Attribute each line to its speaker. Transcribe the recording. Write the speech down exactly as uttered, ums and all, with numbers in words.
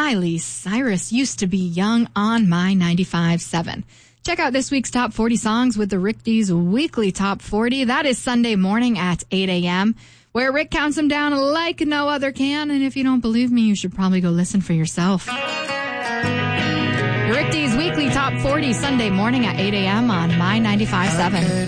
Speaker 1: Miley Cyrus, Used to Be Young, on My ninety-five point seven. Check out this week's Top forty songs with the Rick D's Weekly Top forty. That is Sunday morning at eight a.m., where Rick counts them down like no other can. And if you don't believe me, you should probably go listen for yourself. Rick D's Weekly Top forty, Sunday morning at eight a.m. on My ninety-five point seven.